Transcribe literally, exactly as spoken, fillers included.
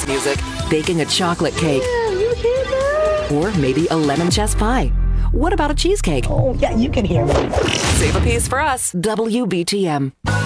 music, baking a chocolate cake, Yeah, you hear that? or maybe a lemon chess pie. What about a cheesecake? Oh, yeah, you can hear me. Save a piece for us. W B T M.